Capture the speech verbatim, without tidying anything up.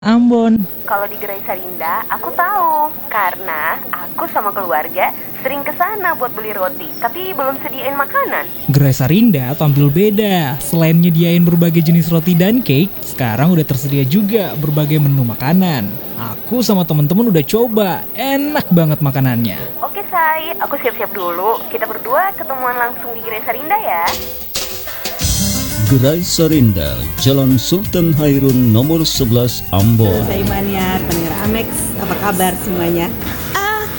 Ambon. Kalau di Gerai Sarinda, aku tahu. Karena aku sama keluarga sering ke sana buat beli roti, tapi belum sediain makanan. Gerai Sarinda tampil beda. Selain nyediain berbagai jenis roti dan cake, sekarang udah tersedia juga berbagai menu makanan. Aku sama temen-temen udah coba, enak banget makanannya. Oke Say, aku siap-siap dulu. Kita berdua ketemuan langsung di Gerai Sarinda ya. Gerai Sarinda, Jalan Sultan Hairun nomor sebelas, Ambon. Saya Imania, pendengar Amex, apa kabar semuanya?